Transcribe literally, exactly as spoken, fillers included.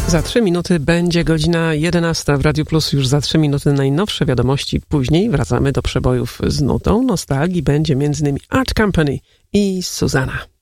Za trzy minuty będzie godzina jedenasta w Radiu Plus. Już za trzy minuty najnowsze wiadomości. Później wracamy do przebojów z nutą nostalgii. Będzie między innymi Art Company i Susanna.